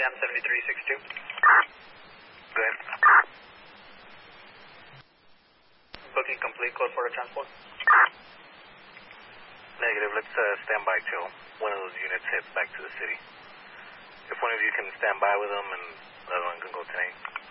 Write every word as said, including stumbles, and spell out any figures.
Sam seventy-three sixty-two. Go ahead. Booking complete, code for a transport. Negative, let's uh, stand by till one of those units heads back to the city. If one of you can stand by with them and the other one can go tonight.